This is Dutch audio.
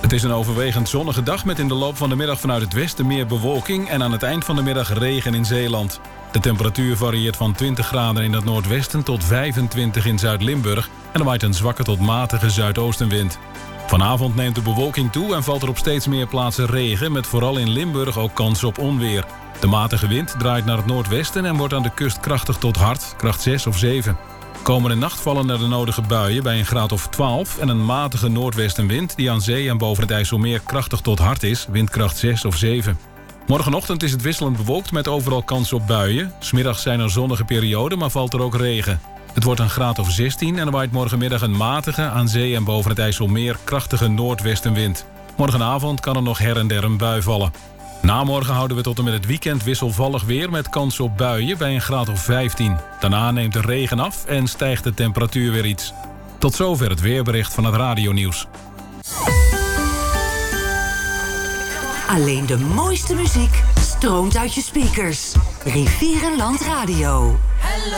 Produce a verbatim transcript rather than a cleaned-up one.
Het is een overwegend zonnige dag met in de loop van de middag vanuit het westen meer bewolking en aan het eind van de middag regen in Zeeland. De temperatuur varieert van twintig graden in het noordwesten tot vijfentwintig in Zuid-Limburg en er waait een zwakke tot matige zuidoostenwind. Vanavond neemt de bewolking toe en valt er op steeds meer plaatsen regen met vooral in Limburg ook kans op onweer. De matige wind draait naar het noordwesten en wordt aan de kust krachtig tot hard, kracht zes of zeven. Komende nacht vallen er de nodige buien bij een graad of twaalf en een matige noordwestenwind die aan zee en boven het IJsselmeer krachtig tot hard is, windkracht zes of zeven. Morgenochtend is het wisselend bewolkt met overal kans op buien. 's Middags zijn er zonnige perioden, maar valt er ook regen. Het wordt een graad of zestien en er waait morgenmiddag een matige, aan zee en boven het IJsselmeer krachtige noordwestenwind. Morgenavond kan er nog her en der een bui vallen. Na morgen houden we tot en met het weekend wisselvallig weer met kans op buien bij een graad of vijftien. Daarna neemt de regen af en stijgt de temperatuur weer iets. Tot zover het weerbericht van het radionieuws. Alleen de mooiste muziek stroomt uit je speakers. Rivierenland Radio.